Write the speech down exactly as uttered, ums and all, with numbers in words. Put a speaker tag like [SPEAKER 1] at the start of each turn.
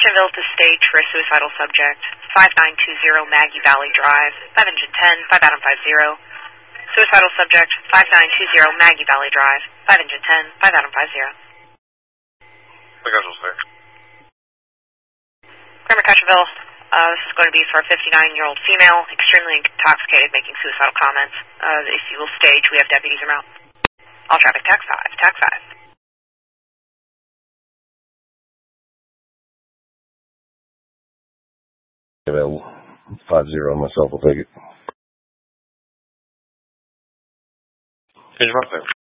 [SPEAKER 1] Jacksonville to stage for a suicidal subject. five nine two zero Maggie Valley Drive. five one zero, five Adam five zero. Suicidal subject, five nine two zero Maggie Valley Drive. five one zero, five Adam five zero.
[SPEAKER 2] The casual's there.
[SPEAKER 1] Kramer Catcherville, uh, this is going to be for a fifty-nine-year-old female, extremely intoxicated, making suicidal comments. Uh, if you will stage, we have deputies around. All traffic, tax five, tax five.
[SPEAKER 3] Available. Five zero myself will take it.
[SPEAKER 2] Change my thing.